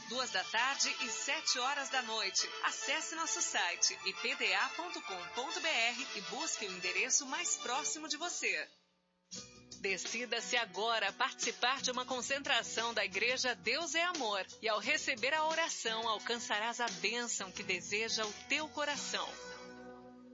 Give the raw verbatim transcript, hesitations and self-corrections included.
duas da tarde e sete horas da noite. Acesse nosso site i p d a ponto com ponto b r e busque o endereço mais próximo de você. Decida-se agora participar de uma concentração da Igreja Deus é Amor e ao receber a oração alcançarás a bênção que deseja o teu coração.